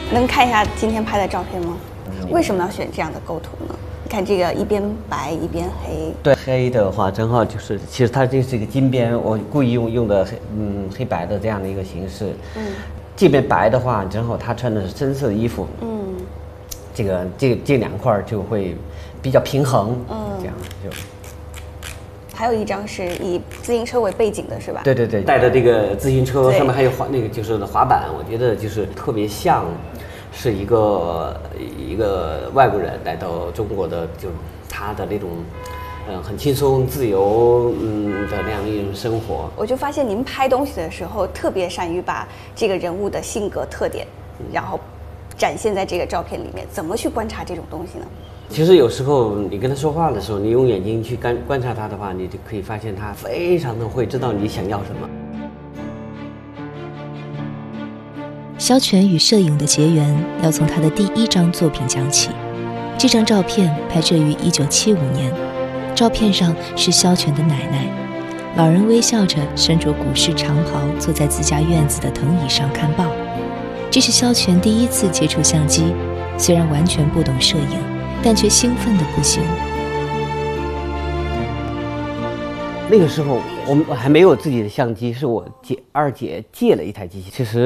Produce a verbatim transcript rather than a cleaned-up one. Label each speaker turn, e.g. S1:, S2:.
S1: 能看一下今天拍的照片吗？为什么要选这样的构图呢？你看这个一边白一边黑。
S2: 对，黑的话正好就是，其实它这是一个金边，我故意用用的黑嗯黑白的这样的一个形式。嗯，这边白的话，正好他穿的是深色的衣服。嗯，这个这这两块就会比较平衡。嗯，这样就。
S1: 还有一张是以自行车为背景的，是吧？
S2: 对对对，带着这个自行车，上面还有滑那个就是滑板，我觉得就是特别像，是一个一个外国人来到中国的，就他的那种，嗯，很轻松自由嗯的那样一种生活。
S1: 我就发现您拍东西的时候，特别善于把这个人物的性格特点，然后展现在这个照片里面。怎么去观察这种东西呢？
S2: 其实有时候你跟他说话的时候，你用眼睛去观观察他的话，你就可以发现他非常的会知道你想要什么。
S3: 萧全与摄影的结缘要从他的第一张作品讲起。这张照片拍摄于一九七五年，照片上是萧全的奶奶，老人微笑着身着古式长袍，坐在自家院子的藤椅上看报。这是萧全第一次接触相机，虽然完全不懂摄影，但却兴奋得不行。
S2: 那个时候我们还没有自己的相机，是我姐二姐借了一台机器。其实